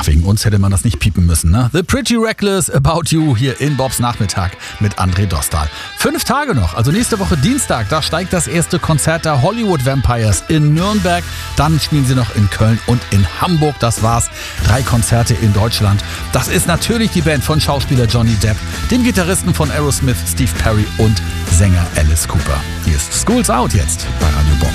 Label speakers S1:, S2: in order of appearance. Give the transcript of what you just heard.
S1: Ach, wegen uns hätte man das nicht piepen müssen, ne? The Pretty Reckless About You hier in Bobs Nachmittag mit André Dostal. 5 Tage noch, also nächste Woche Dienstag, da steigt das erste Konzert der Hollywood Vampires in Nürnberg. Dann spielen sie noch in Köln und in Hamburg. Das war's. 3 Konzerte in Deutschland. Das ist natürlich die Band von Schauspieler Johnny Depp, dem Gitarristen von Aerosmith Steve Perry und Sänger Alice Cooper. Hier ist School's Out jetzt bei Radio Bob.